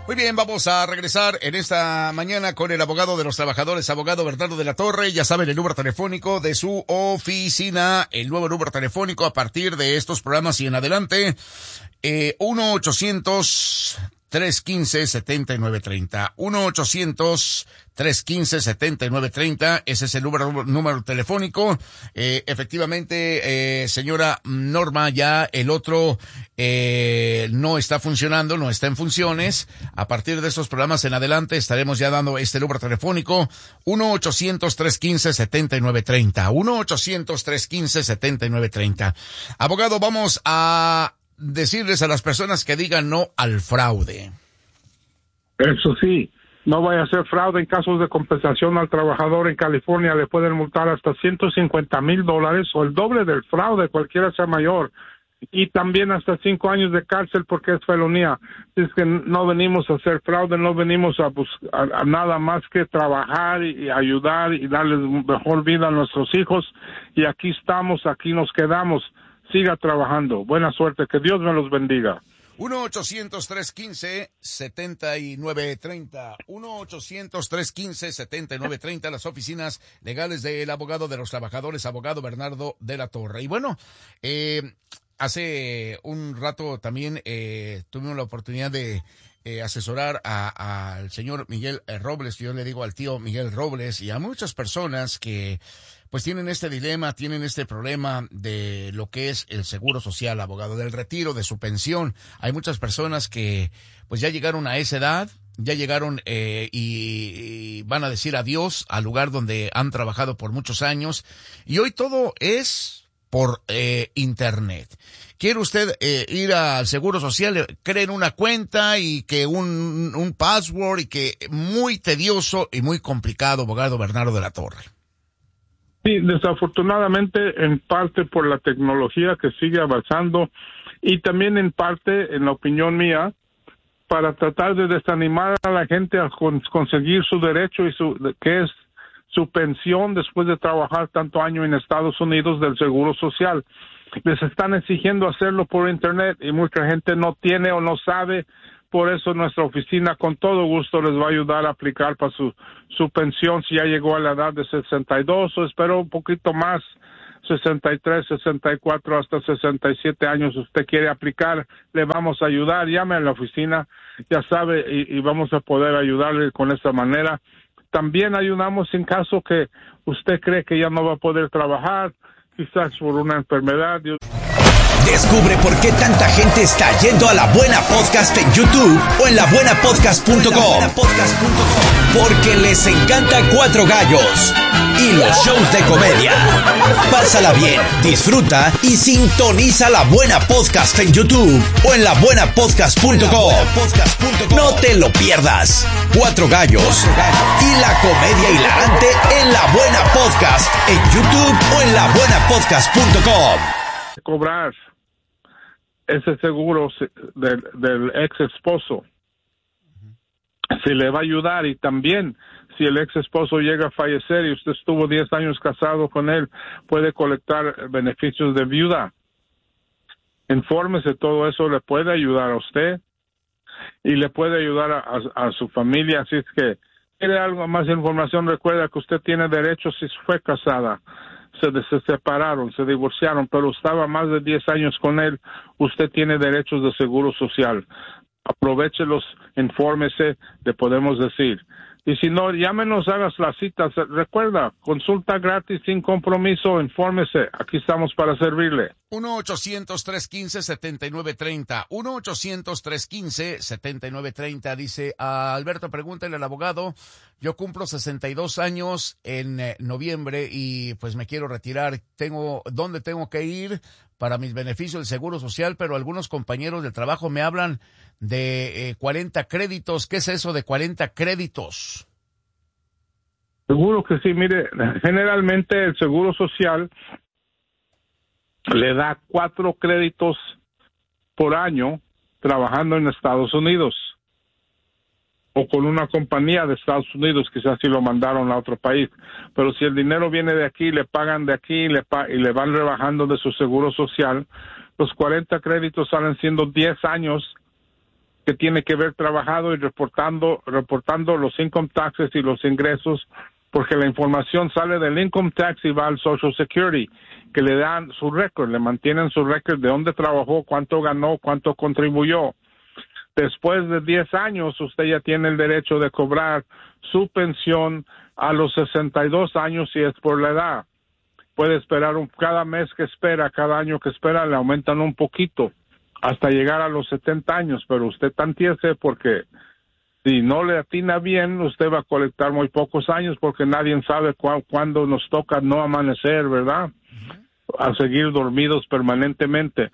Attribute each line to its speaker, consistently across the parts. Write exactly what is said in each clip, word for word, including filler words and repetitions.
Speaker 1: Muy bien, vamos a regresar en esta mañana con el abogado de los trabajadores, abogado Bernardo de la Torre. Ya saben el número telefónico de su oficina, el nuevo número telefónico a partir de estos programas y en adelante, eh, uno ochocientos tres quince setenta y nueve treinta. uno ochocientos tres quince setenta y nueve treinta. Ese es el número, número telefónico. Eh, efectivamente, eh, señora Norma, ya el otro, eh, no está funcionando, no está en funciones. A partir de estos programas en adelante estaremos ya dando este número telefónico. uno ochocientos tres quince setenta y nueve treinta. uno ochocientos tres quince setenta y nueve treinta. Abogado, vamos a decirles a las personas que digan no al fraude.
Speaker 2: Eso sí, no vaya a ser fraude. En casos de compensación al trabajador en California le pueden multar hasta ciento cincuenta mil dólares o el doble del fraude, cualquiera sea mayor, y también hasta cinco años de cárcel porque es felonía. Es que no venimos a hacer fraude, no venimos a, buscar, a, a nada más que trabajar y, y ayudar y darles mejor vida a nuestros hijos, y aquí estamos, aquí nos quedamos. Siga trabajando. Buena suerte. Que Dios me los bendiga.
Speaker 1: uno ochocientos tres quince setenta y nueve treinta. uno ochocientos tres quince setenta y nueve treinta. Las oficinas legales del abogado de los trabajadores, abogado Bernardo de la Torre. Y bueno, eh, hace un rato también eh, tuvimos la oportunidad de eh, asesorar al señor Miguel Robles. Yo le digo al tío Miguel Robles y a muchas personas que pues tienen este dilema, tienen este problema de lo que es el seguro social, abogado, del retiro, de su pensión. Hay muchas personas que pues ya llegaron a esa edad, ya llegaron eh, y, y van a decir adiós al lugar donde han trabajado por muchos años, y hoy todo es por eh, internet. ¿Quiere usted eh, ir al Seguro Social? Creen una cuenta y que un, un password y que muy tedioso y muy complicado, abogado Bernardo de la Torre.
Speaker 2: Sí, desafortunadamente en parte por la tecnología que sigue avanzando y también en parte, en la opinión mía, para tratar de desanimar a la gente a con, conseguir su derecho y su que es su pensión después de trabajar tanto año en Estados Unidos del Seguro Social. Les están exigiendo hacerlo por internet y mucha gente no tiene o no sabe. Por eso nuestra oficina con todo gusto les va a ayudar a aplicar para su, su pensión si ya llegó a la edad de sesenta y dos o espero un poquito más, sesenta y tres, sesenta y cuatro hasta sesenta y siete años. Usted quiere aplicar, le vamos a ayudar. Llame a la oficina, ya sabe, y, y vamos a poder ayudarle con esta manera. También ayudamos en caso que usted cree que ya no va a poder trabajar, quizás por una enfermedad.
Speaker 3: Descubre por qué tanta gente está yendo a La Buena Podcast en YouTube o en la buena podcast punto com. Porque les encanta Cuatro Gallos y los shows de comedia. Pásala bien, disfruta y sintoniza La Buena Podcast en YouTube o en la buena podcast punto com. No te lo pierdas. Cuatro Gallos y la comedia hilarante en La Buena Podcast en YouTube o en la buena podcast punto com.
Speaker 2: Cobrar ese seguro del, del ex esposo, si le va a ayudar, y también si el ex esposo llega a fallecer y usted estuvo diez años casado con él, puede colectar beneficios de viuda. Infórmese, todo eso le puede ayudar a usted y le puede ayudar a, a, a su familia. Así es que quiere algo más información, recuerda que usted tiene derechos si fue casada. Se, se separaron, se divorciaron, pero estaba más de diez años con él, usted tiene derechos de seguro social. Aprovéchelos, infórmese, le podemos decir. Y si no, llámenos, hagas las citas. Recuerda, consulta gratis, sin compromiso, infórmese. Aquí estamos para servirle.
Speaker 1: uno ochocientos tres quince setenta y nueve treinta. uno ochocientos tres quince setenta y nueve treinta. Dice, a Alberto, pregúntale al abogado, yo cumplo sesenta y dos años en eh, noviembre y pues me quiero retirar. Tengo, ¿dónde tengo que ir para mis beneficios del Seguro Social? Pero algunos compañeros de trabajo me hablan de eh, cuarenta créditos. ¿Qué es eso de cuarenta créditos?
Speaker 2: Seguro que sí. Mire, generalmente el Seguro Social le da cuatro créditos por año trabajando en Estados Unidos o con una compañía de Estados Unidos, quizás si lo mandaron a otro país. Pero si el dinero viene de aquí, le pagan de aquí y le, pa- y le van rebajando de su Seguro Social, los cuarenta créditos salen siendo diez años que tiene que haber trabajado y reportando, reportando los income taxes y los ingresos, porque la información sale del income tax y va al Social Security, que le dan su récord, le mantienen su récord de dónde trabajó, cuánto ganó, cuánto contribuyó. Después de diez años, usted ya tiene el derecho de cobrar su pensión a los sesenta y dos años si es por la edad. Puede esperar un, cada mes que espera, cada año que espera, le aumentan un poquito hasta llegar a los setenta años, pero usted tantiese porque si no le atina bien, usted va a colectar muy pocos años porque nadie sabe cu- cuándo nos toca no amanecer, ¿verdad? A seguir dormidos permanentemente.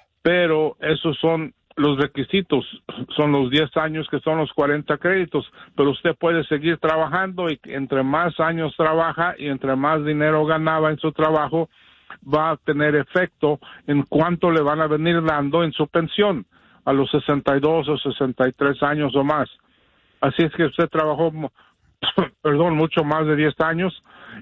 Speaker 2: Pero esos son los requisitos, son los diez años que son los cuarenta créditos, pero usted puede seguir trabajando y entre más años trabaja y entre más dinero ganaba en su trabajo, va a tener efecto en cuánto le van a venir dando en su pensión a los sesenta y dos o sesenta y tres años o más. Así es que usted trabajó, perdón, mucho más de diez años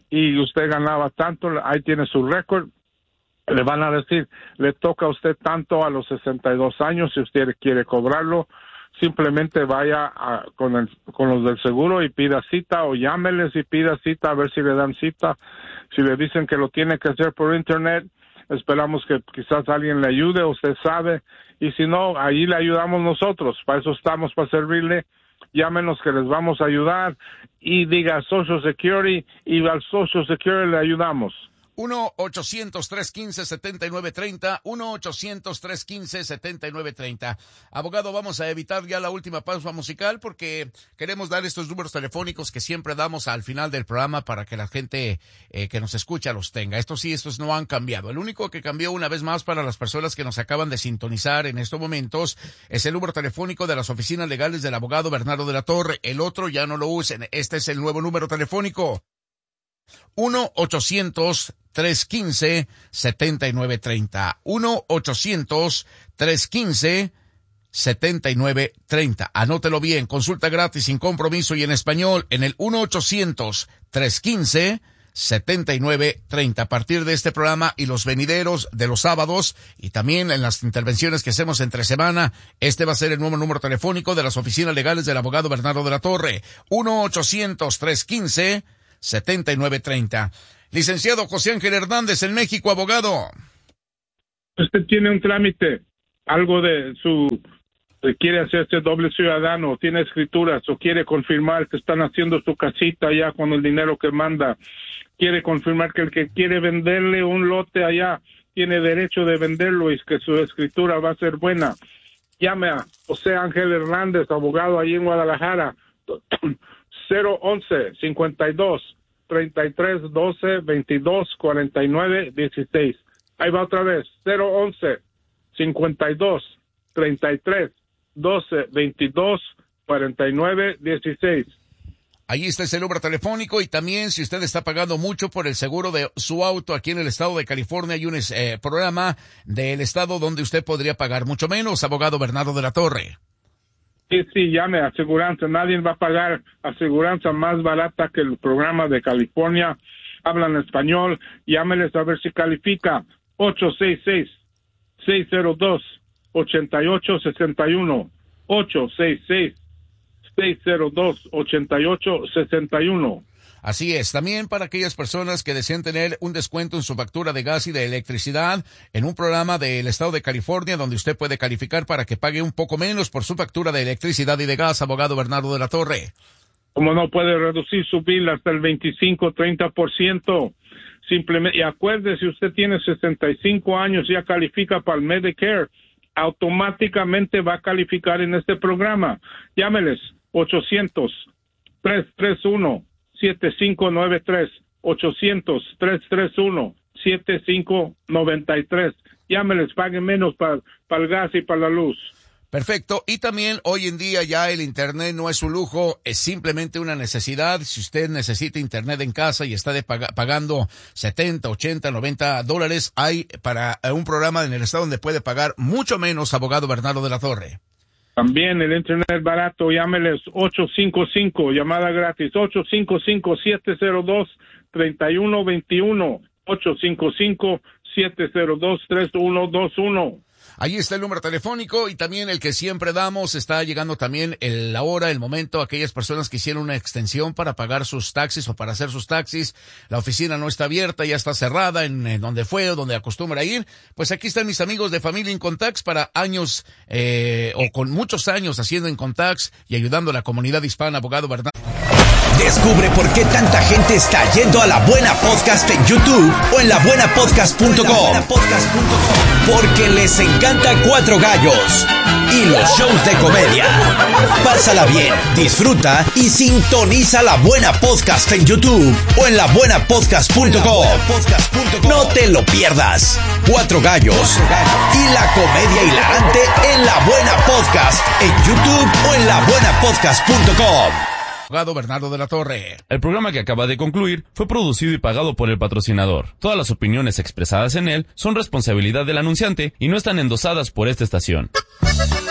Speaker 2: y usted ganaba tanto, ahí tiene su récord. Le van a decir, le toca a usted tanto a los sesenta y dos años, si usted quiere cobrarlo, simplemente vaya a, con, el, con los del seguro y pida cita o llámeles y pida cita a ver si le dan cita. Si le dicen que lo tiene que hacer por internet, esperamos que quizás alguien le ayude, usted sabe, y si no, ahí le ayudamos nosotros, para eso estamos, para servirle. Llámenos que les vamos a ayudar y diga Social Security y al Social Security le ayudamos.
Speaker 1: uno ochocientos, trescientos quince, setenta y nueve treinta, uno ochocientos, trescientos quince, setenta y nueve treinta. Abogado, vamos a evitar ya la última pausa musical porque queremos dar estos números telefónicos que siempre damos al final del programa para que la gente eh, que nos escucha los tenga. Estos sí, estos no han cambiado. El único que cambió una vez más para las personas que nos acaban de sintonizar en estos momentos es el número telefónico de las oficinas legales del abogado Bernardo de la Torre. El otro ya no lo usen. Este es el nuevo número telefónico. uno ochocientos, trescientos quince, setenta y nueve treinta. uno ochocientos, trescientos quince, setenta y nueve treinta. Anótelo bien, consulta gratis, sin compromiso y en español en el uno ochocientos, trescientos quince, setenta y nueve treinta. A partir de este programa y los venideros de los sábados y también en las intervenciones que hacemos entre semana, este va a ser el nuevo número telefónico de las oficinas legales del abogado Bernardo de la Torre. uno ochocientos, trescientos quince, setenta y nueve treinta. Licenciado José Ángel Hernández en México, abogado.
Speaker 2: Usted tiene un trámite, algo de su, quiere hacerse doble ciudadano, tiene escrituras o quiere confirmar que están haciendo su casita allá con el dinero que manda, quiere confirmar que el que quiere venderle un lote allá tiene derecho de venderlo y que su escritura va a ser buena. Llame a José Ángel Hernández, abogado ahí en Guadalajara, cero once, cincuenta y dos, treinta y tres, doce, veintidós, cuarenta y nueve, dieciséis. Ahí va otra vez, cero once, cincuenta y dos, treinta y tres, doce, veintidós, cuarenta y nueve, dieciséis.
Speaker 1: Ahí está ese número telefónico y también si usted está pagando mucho por el seguro de su auto aquí en el estado de California, hay un eh, programa del estado donde usted podría pagar mucho menos, abogado Bernardo de la Torre.
Speaker 2: Sí, sí, llame a aseguranza. Nadie va a pagar aseguranza más barata que el programa de California. Hablan español. Llámeles a ver si califica. ocho seis seis, seis cero dos, ocho ocho seis uno. ocho seis seis, seis cero dos, ocho ocho seis uno.
Speaker 1: Así es, también para aquellas personas que desean tener un descuento en su factura de gas y de electricidad en un programa del estado de California donde usted puede calificar para que pague un poco menos por su factura de electricidad y de gas, abogado Bernardo de la Torre.
Speaker 2: Como no puede reducir su bill hasta el veinticinco, treinta por ciento. Simplemente, y acuérdese, si usted tiene sesenta y cinco años, ya califica para el Medicare, automáticamente va a calificar en este programa. Llámeles, ochocientos, trescientos treinta y uno, siete cinco nueve tres, ochocientos, trescientos treinta y uno, siete cinco nueve tres. Llámeles, paguen menos para pa el gas y para la luz.
Speaker 1: Perfecto. Y también hoy en día ya el internet no es un lujo, es simplemente una necesidad. Si usted necesita internet en casa y está de pag- pagando setenta, ochenta, noventa dólares, hay para un programa en el estado donde puede pagar mucho menos, abogado Bernardo de la Torre.
Speaker 2: También el internet barato, llámeles ocho cinco cinco, llamada gratis, ocho cinco cinco, siete cero dos, tres uno dos uno, ocho cinco cinco, siete cero dos, tres uno dos uno.
Speaker 1: Ahí está el número telefónico y también el que siempre damos. Está llegando también el, la hora, el momento, aquellas personas que hicieron una extensión para pagar sus taxis o para hacer sus taxis. La oficina no está abierta, ya está cerrada en, en donde fue o donde acostumbra ir. Pues aquí están mis amigos de Familia Incontax para años eh, o con muchos años haciendo Incontax y ayudando a la comunidad hispana. Abogado Bernardo.
Speaker 3: Descubre por qué tanta gente está yendo a La Buena Podcast en YouTube o en la buena podcast punto com. Porque les encanta Cuatro Gallos y los shows de comedia. Pásala bien, disfruta y sintoniza La Buena Podcast en YouTube o en la buena podcast punto com. No te lo pierdas. Cuatro Gallos y la comedia hilarante en La Buena Podcast en YouTube o en la buena podcast punto com.
Speaker 1: Abogado Bernardo de la Torre.
Speaker 4: El programa que acaba de concluir fue producido y pagado por el patrocinador. Todas las opiniones expresadas en él son responsabilidad del anunciante y no están endosadas por esta estación.